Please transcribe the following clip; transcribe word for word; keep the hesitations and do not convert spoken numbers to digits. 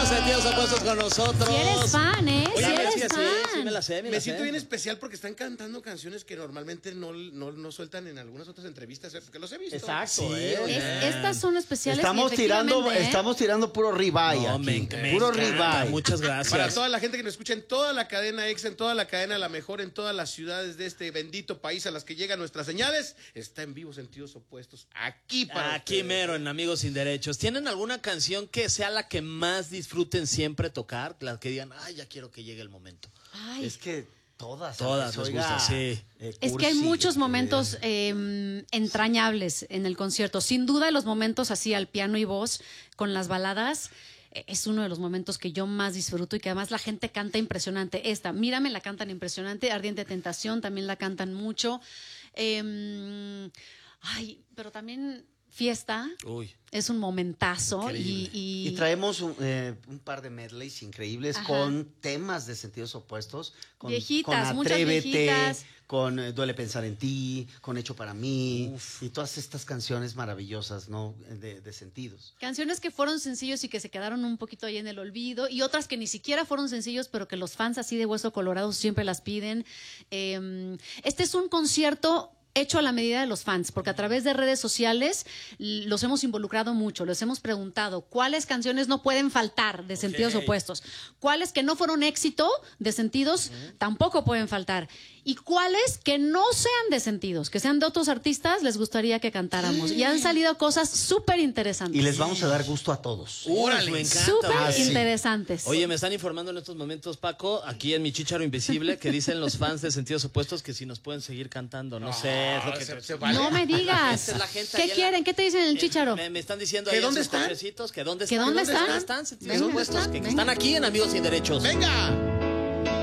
Sentidos Opuestos con nosotros. Si eres fan, ¿eh? Oye, si eres sí, fan. Sí, sí, me la sé, me, Me la siento sé. bien especial porque están cantando canciones que normalmente no, no, no sueltan en algunas otras entrevistas, ¿eh? Porque los he visto. Exacto. Sí, ¿eh? Es- estas son especiales. Estamos y tirando, efectivamente, ¿eh? estamos tirando puro ribeye No, aquí. me, me puro encanta. ribeye. Muchas gracias. Para toda la gente que nos escucha en toda la cadena Exa, en toda la cadena La Mejor, en todas las ciudades de este bendito país a las que llegan nuestras señales, está en vivo Sentidos Opuestos, aquí para Aquí ustedes. mero, en Amigos Sin Derechos. ¿Tienen alguna canción que sea la que más disfruten siempre tocar? La que digan, ay, ya quiero que llegue el momento. Ay, Es que todas. Todas aunque nos se oiga, gustan, sí. eh, es que hay cursi, muchos eh, momentos eh, entrañables en el concierto. Sin duda, los momentos así al piano y voz con las baladas eh, es uno de los momentos que yo más disfruto y que además la gente canta impresionante. Esta, Mírame, la cantan impresionante. Ardiente Tentación también la cantan mucho. Eh, ay, pero también Fiesta Uy. es un momentazo. Y, Increíble. y- Y traemos un, eh, un par de medleys increíbles Ajá. con temas de Sentidos Opuestos. Con, Viejitas, con muchas Atrévete, viejitas. con eh, Duele Pensar en Ti, con Hecho para Mí. Uf. Y todas estas canciones maravillosas, ¿no? De, de sentidos. Canciones que fueron sencillos y que se quedaron un poquito ahí en el olvido, y otras que ni siquiera fueron sencillos, pero que los fans así de Hueso Colorado siempre las piden. Eh, este es un concierto hecho a la medida de los fans, porque a través de redes sociales l- los hemos involucrado mucho, les hemos preguntado cuáles canciones no pueden faltar de Sentidos Ok. Opuestos, cuáles que no fueron éxito de Sentidos tampoco pueden faltar, y cuáles que no sean de Sentidos, que sean de otros artistas, les gustaría que cantáramos. Y han salido cosas súper interesantes. Y les vamos a dar gusto a todos. Órale, me encanta. Súper Ah, sí. interesantes. Oye, me están informando en estos momentos, Paco, aquí en mi Chícharo Invisible, que dicen los fans de Sentidos Opuestos que si nos pueden seguir cantando. No sé, es lo que se- te- se vale. No me digas. Esta es la gente ¿Qué ahí en quieren? la- ¿Qué te dicen en el Eh, Chícharo? Me, me están diciendo ¿Que ahí en dónde sus están? cochecitos que dónde ¿Que están. dónde ¿Dónde están? están? Sentidos Venga, Opuestos, están, que venga. están aquí en Amigos Sin Derechos. ¡Venga!